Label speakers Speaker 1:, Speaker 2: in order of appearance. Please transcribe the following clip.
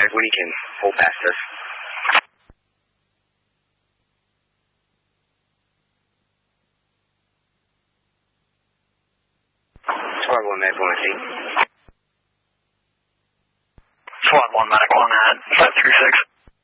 Speaker 1: when he can hold past us. Squad 1 Medical on scene.
Speaker 2: Squad 1 Medical on that, 536.